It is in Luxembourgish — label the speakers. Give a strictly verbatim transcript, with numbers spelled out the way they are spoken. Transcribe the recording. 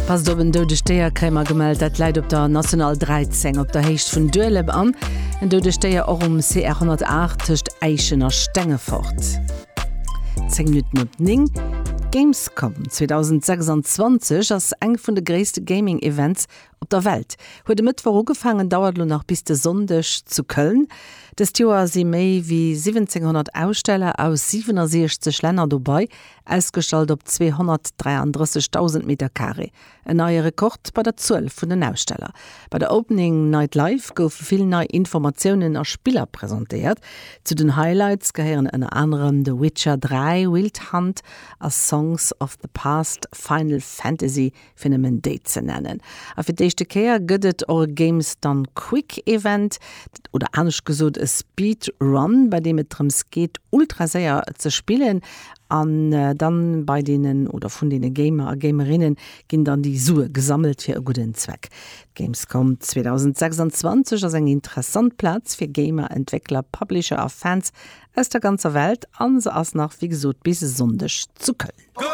Speaker 1: Pass doben do de Steierkrämer gemeldt, dat Leiit op der National dreizehn op der Hecht vun Dueleb an en do de Steier or um C R hundertacht techt Eichener Stenge fort. zehn Minuten op Ning. Gamescom zwanzig sechsundzwanzig ass eng vun de gréste Gaming-Events op der Welt. Huet de Mittwoch ugefangen dauert lo nach bis de Sondech zu Köln. Des Joer si méi wie siebzehnhundert Aussteller aus siebenundsechzig Länner dobei, ausgestalt op zweihundertdreiunddreißigtausend Meter Carré. Ein neuer Rekord bei der zwölf vun den Aussteller. Bei der Opening Night Live goufe viel neue Informationen als Spieler präsentiert. Zu den Highlights gehören unter anderem The Witcher drei, Wild Hunt, as Songs of the Past, Final Fantasy Phänomen Date zu nennen. Auf die erste Kehr gëtt eure Games Done Quick Event oder anders gesagt ein Speedrun, bei dem es darum geht, ultra sehr zu spielen. An äh, dann bei denen oder von den Gamer Gamerinnen gehen dann die Sue gesammelt für einen guten Zweck. Gamescom zwanzig sechsundzwanzig ist ein interessanter Platz für Gamer, Entwickler, Publisher und Fans aus der ganzen Welt, an so als nach wie gesagt bis Sonntag zu Köln.